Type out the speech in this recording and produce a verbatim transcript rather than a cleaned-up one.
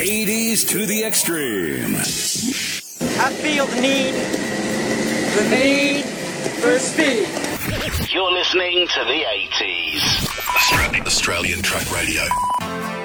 eighties to the extreme. I feel the need, the need for speed. You're listening to the eighties. Australian Track Radio.